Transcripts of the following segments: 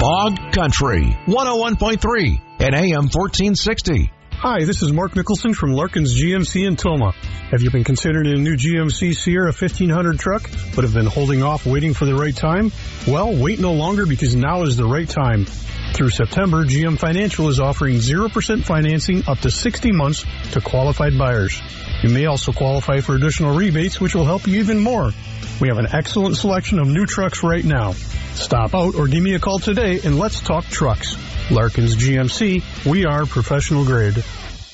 Bog Country 101.3 and AM 1460. Hi, this is Mark Nicholson from Larkins GMC in Toma. Have you been considering a new GMC Sierra 1500 truck, but have been holding off waiting for the right time? Well, wait no longer, because now is the right time. Through September, GM Financial is offering 0% financing up to 60 months to qualified buyers. You may also qualify for additional rebates, which will help you even more. We have an excellent selection of new trucks right now. Stop out or give me a call today and let's talk trucks. Larkins GMC, we are professional grade.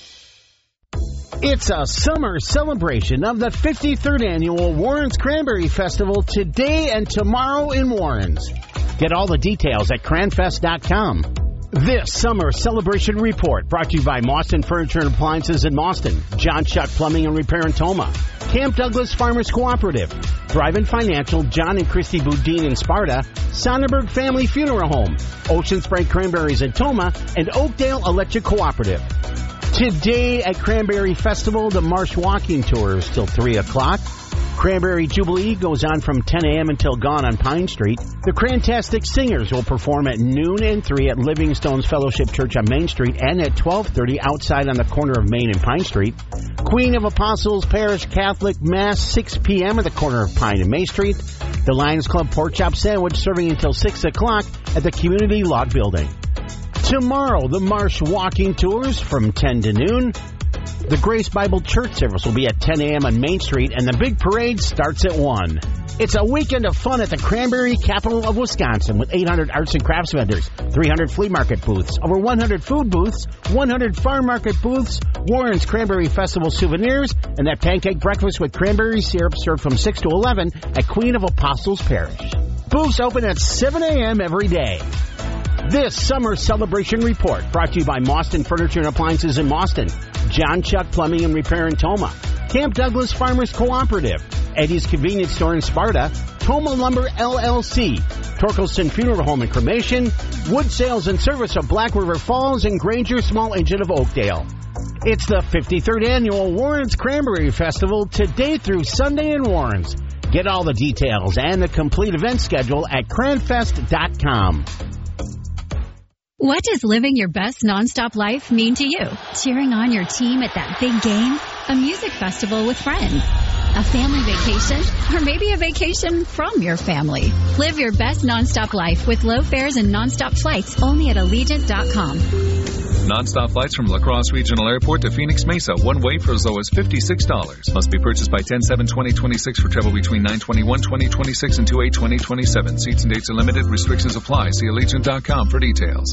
It's a summer celebration of the 53rd Annual Warren's Cranberry Festival today and tomorrow in Warren's. Get all the details at cranfest.com. This summer celebration report brought to you by Mauston Furniture and Appliances in Mauston, John Shuck Plumbing and Repair in Toma, Camp Douglas Farmers Cooperative, Thrivent Financial, John and Christy Boudin in Sparta, Sonnenberg Family Funeral Home, Ocean Spray Cranberries in Toma, and Oakdale Electric Cooperative. Today at Cranberry Festival, the Marsh Walking Tour is till 3 o'clock. Cranberry Jubilee goes on from 10 a.m. until gone on Pine Street. The Crantastic Singers will perform at noon and 3 at Livingstone's Fellowship Church on Main Street and at 12:30 outside on the corner of Main and Pine Street. Queen of Apostles Parish Catholic Mass 6 p.m. at the corner of Pine and Main Street. The Lions Club Pork Chop Sandwich serving until 6 o'clock at the Community Log Building. Tomorrow, the Marsh Walking Tours from 10 to noon. The Grace Bible Church service will be at 10 a.m. on Main Street, and the big parade starts at 1. It's a weekend of fun at the Cranberry capital of Wisconsin with 800 arts and crafts vendors, 300 flea market booths, over 100 food booths, 100 farm market booths, Warren's Cranberry Festival souvenirs, and that pancake breakfast with cranberry syrup served from 6 to 11 at Queen of Apostles Parish. Booths open at 7 a.m. every day. This summer celebration report brought to you by Mauston Furniture and Appliances in Mauston, John Shuck Plumbing and Repair in Toma, Camp Douglas Farmers Cooperative, Eddie's Convenience Store in Sparta, Toma Lumber LLC, Torkelson Funeral Home and Cremation, Wood Sales and Service of Black River Falls, and Granger Small Engine of Oakdale. It's the 53rd Annual Warren's Cranberry Festival today through Sunday in Warren's. Get all the details and the complete event schedule at cranfest.com. What does living your best nonstop life mean to you? Cheering on your team at that big game? A music festival with friends? A family vacation? Or maybe a vacation from your family? Live your best nonstop life with low fares and nonstop flights only at Allegiant.com. Nonstop flights from La Crosse Regional Airport to Phoenix Mesa, one way for as low as $56. Must be purchased by 10/7/2026 for travel between 9/21/2026 and 2/8/2027. Seats and dates are limited. Restrictions apply. See Allegiant.com for details.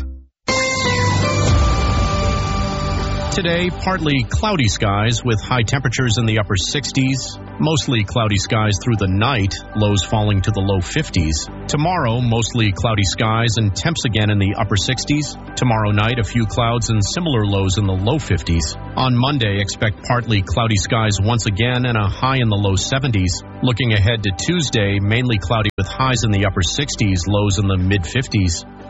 Today, partly cloudy skies with high temperatures in the upper 60s. Mostly cloudy skies through the night, lows falling to the low 50s. Tomorrow, mostly cloudy skies and temps again in the upper 60s. Tomorrow night, a few clouds and similar lows in the low 50s. On Monday, expect partly cloudy skies once again and a high in the low 70s. Looking ahead to Tuesday, mainly cloudy with highs in the upper 60s, lows in the mid 50s.